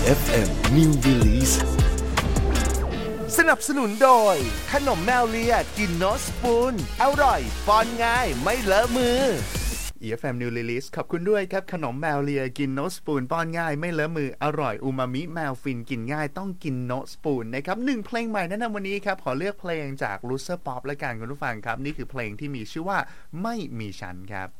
EFM New Release สนับสนุนโดยขนมแมวเลียกินโนสปูนอร่อยป้อนง่ายไม่เลอะมือ EFM New Release ขอบคุณด้วยครับขนมแมวเลียกินโนสปูนป้อนง่ายไม่เลอะมืออร่อยอูมามิแมวฟินกินง่ายต้องกินโนสปูนนะครับ1เพลงใหม่แนะนำวันนี้ครับขอเลือกเพลงจาก Loser Pop และกันคุณผู้ฟังครับนี่คือเพลงที่มีชื่อว่าไม่มีฉันครับ